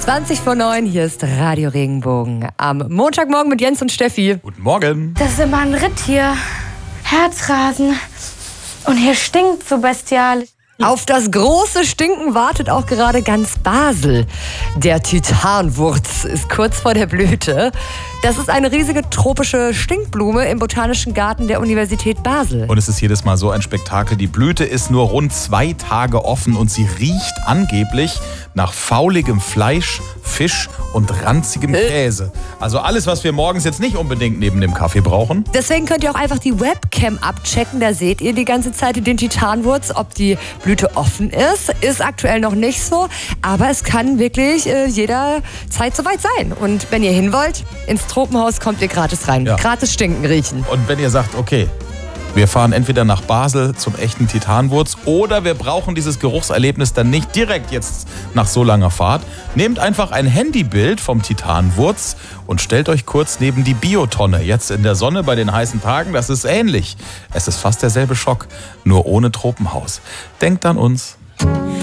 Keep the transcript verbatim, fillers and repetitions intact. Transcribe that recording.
zwanzig vor neun, hier ist Radio Regenbogen. Am Montagmorgen mit Jens und Steffi. Guten Morgen. Das ist immer ein Ritt hier. Herzrasen. Und hier stinkt so bestialisch. Auf das große Stinken wartet auch gerade ganz Basel. Der Titanwurz ist kurz vor der Blüte. Das ist eine riesige tropische Stinkblume im Botanischen Garten der Universität Basel. Und es ist jedes Mal so ein Spektakel. Die Blüte ist nur rund zwei Tage offen und sie riecht angeblich nach fauligem Fleisch, Fisch und ranzigem Käse. Also alles, was wir morgens jetzt nicht unbedingt neben dem Kaffee brauchen. Deswegen könnt ihr auch einfach die Webcam abchecken. Da seht ihr die ganze Zeit den Titanwurz, ob die Blüte offen ist. Ist aktuell noch nicht so, aber es kann wirklich äh, jederzeit soweit sein. Und wenn ihr hin wollt, ins Tropenhaus kommt ihr gratis rein. Ja. Gratis stinken riechen. Und wenn ihr sagt, okay, wir fahren entweder nach Basel zum echten Titanwurz oder wir brauchen dieses Geruchserlebnis dann nicht direkt jetzt nach so langer Fahrt, nehmt einfach ein Handybild vom Titanwurz und stellt euch kurz neben die Biotonne. Jetzt in der Sonne bei den heißen Tagen, das ist ähnlich. Es ist fast derselbe Schock, nur ohne Tropenhaus. Denkt an uns.